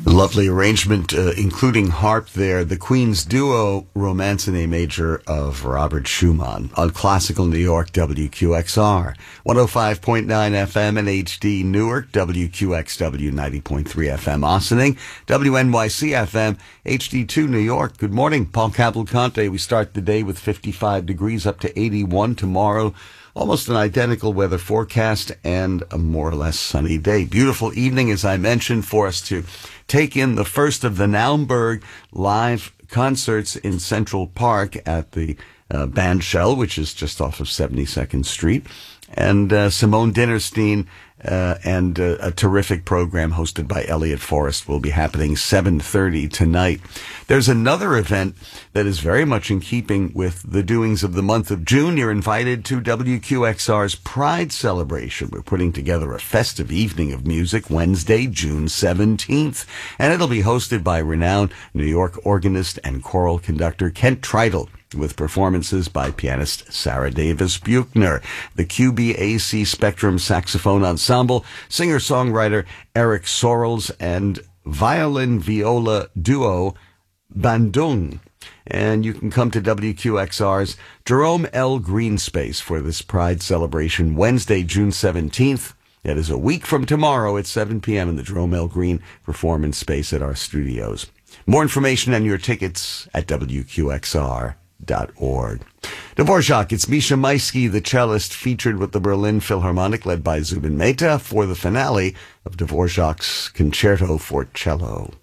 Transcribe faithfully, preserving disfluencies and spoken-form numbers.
Lovely arrangement, uh, including harp there. The Queen's duo, Romance in A Major of Robert Schumann on Classical New York, W Q X R. one oh five point nine F M and H D Newark, W Q X W ninety point three F M Ossining, W N Y C F M, H D two New York. Good morning, Paul Cavalcante. We start the day with fifty-five degrees up to eighty-one tomorrow. Almost an identical weather forecast and a more or less sunny day. Beautiful evening, as I mentioned, for us to take in the first of the Naumburg live concerts in Central Park at the uh, Bandshell, which is just off of seventy-second Street. And uh, Simone Dinnerstein uh, and uh, a terrific program hosted by Elliot Forrest will be happening seven thirty tonight. There's another event that is very much in keeping with the doings of the month of June. You're invited to W Q X R's Pride Celebration. We're putting together a festive evening of music Wednesday, June seventeenth, and it'll be hosted by renowned New York organist and choral conductor Kent Tritle, with performances by pianist Sarah Davis Buchner, the Q B A C Spectrum Saxophone Ensemble, singer-songwriter Eric Sorrells, and violin-viola duo Bandung. And you can come to W Q X R's Jerome L. Green Space for this Pride celebration Wednesday, June seventeenth. That is a week from tomorrow at seven p.m. in the Jerome L. Green Performance Space at our studios. More information and your tickets at W Q X R dot org. Dvorak, it's Misha Maisky, the cellist, featured with the Berlin Philharmonic, led by Zubin Mehta, for the finale of Dvorak's Concerto for Cello.